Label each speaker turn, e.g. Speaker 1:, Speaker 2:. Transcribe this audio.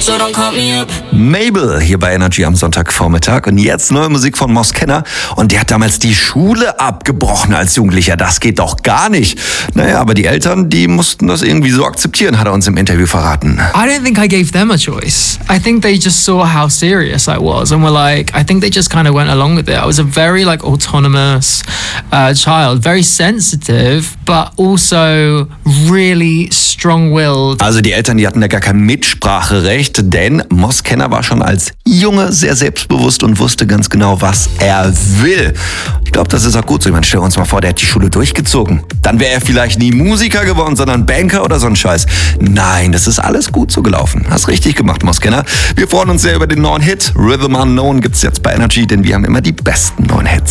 Speaker 1: so don't call me up.
Speaker 2: Mabel hier bei Energy am Sonntagvormittag und jetzt neue Musik von Moskenna und der hat damals die Schule abgebrochen als Jugendlicher. Das geht doch gar nicht. Naja, aber die Eltern, die mussten das irgendwie so akzeptieren, hat er uns im Interview verraten.
Speaker 3: I don't think I gave them a choice. I think they just saw how serious I was and were like, I think they just kind of went along with it. I was a very like autonomous child, very sensitive, but also really strong-willed.
Speaker 2: Also die Eltern, die hatten da gar kein Mitspracherecht, denn Moskenna war schon als Junge sehr selbstbewusst und wusste ganz genau, was er will. Ich glaube, das ist auch gut so. Ich meine, stell uns mal vor, der hat die Schule durchgezogen. Dann wäre er vielleicht nie Musiker geworden, sondern Banker oder so ein Scheiß. Nein, das ist alles gut so gelaufen. Hast richtig gemacht, Moskenna. Wir freuen uns sehr über den neuen Hit. Rhythm Unknown gibt's jetzt bei Energy, denn wir haben immer die besten neuen Hits.